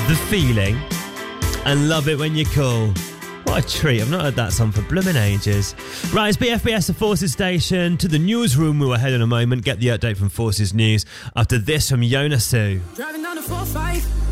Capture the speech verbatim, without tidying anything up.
The Feeling and Love It When You Call. What a treat. I've not heard that song for blooming ages. Right, it's B F B S, the Forces Station. To the newsroom, we will head in a moment. Get the update from Forces News after this from Yona Sue. Driving down the four five.